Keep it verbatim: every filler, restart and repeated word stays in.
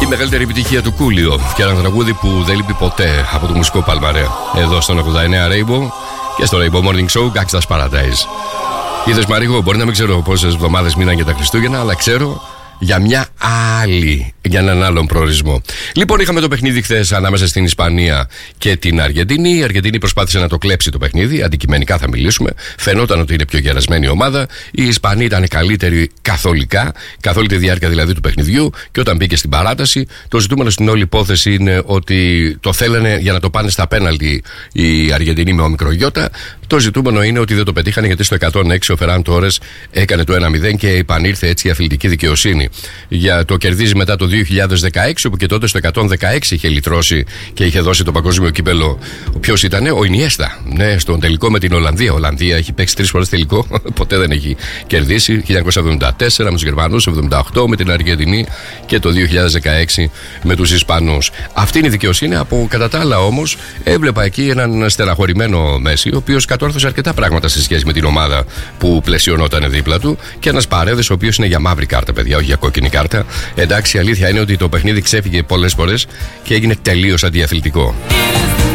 μεγαλύτερη επιτυχία του Κούλιο και ένα τραγούδι που δεν λείπει ποτέ από το μουσικό παλμαρέ. Εδώ στον ογδόντα εννέα Rainbow και στο Rainbow Morning Show Gangsta's Paradise. Είδες Μαρίγο, μπορεί να μην ξέρω πόσες εβδομάδες μείναν για τα Χριστούγεννα, αλλά ξέρω για μια άλλη, για έναν άλλον προορισμό. Λοιπόν, είχαμε το παιχνίδι χθες ανάμεσα στην Ισπανία και την Αργεντινή. Η Αργεντινή προσπάθησε να το κλέψει το παιχνίδι. Αντικειμενικά θα μιλήσουμε. Φαινόταν ότι είναι πιο γερασμένη ομάδα. Η Ισπανία ήταν καλύτερη καθολικά, καθ' όλη τη διάρκεια δηλαδή του παιχνιδιού. Και όταν μπήκε στην παράταση, το ζητούμενο στην όλη υπόθεση είναι ότι το θέλανε για να το πάνε στα πέναλτι η Αργεντινή με ομικρογιώτα. Το ζητούμενο είναι ότι δεν το πετύχανε, γιατί στο εκατόν έξι ο Φεράν Τόρες έκανε το ένα μηδέν και επανήλθε έτσι η αθλητική δικαιοσύνη. Για το κερδίζει μετά το δύο χιλιάδες δεκαέξι, όπου και τότε στο εκατόν δεκαέξι είχε λυτρώσει και είχε δώσει το παγκόσμιο κύπελο. Ποιος ήτανε? Ο Ινιέστα. Ναι, στον τελικό με την Ολλανδία. Ολλανδία έχει παίξει τρεις φορές τελικό, ποτέ δεν έχει κερδίσει. χίλια εννιακόσια εβδομήντα τέσσερα με τους Γερμανούς, εβδομήντα οκτώ με την Αργεντινή και το δύο χιλιάδες δεκαέξι με τους Ισπανούς. Αυτή είναι η δικαιοσύνη. Από κατά τα άλλα όμως, έβλεπα εκεί έναν στεναχωρημένο Μέση, ο οποίος κατόρθωσε αρκετά πράγματα σε σχέση με την ομάδα που πλαισιωνόταν δίπλα του, και ένας Παρέδες ο οποίος είναι για μαύρη κάρτα, παιδιά, όχι για κόκκινη κάρτα. Εντάξει, η αλήθεια είναι ότι το παιχνίδι ξέφυγε πολλές φορές και έγινε τελείως αντιαθλητικό.